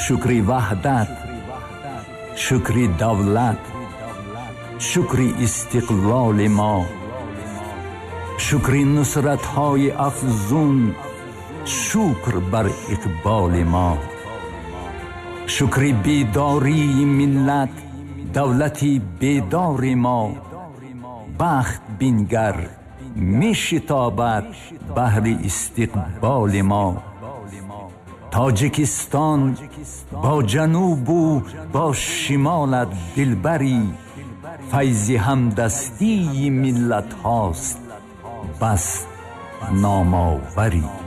شکری وحدت، شکری دولت، شکری استقلال ما، شکری نصرت‌های افزون، شکر بر اقبال ما، شکری بیداری ملت، دولتی بیدار ما، بخت بینگر می شتابد بهر استقبال ما. تاجیکستان با جنوب و با شمالت دلبری، فیض همدستی ملت هاست بس نامآوری.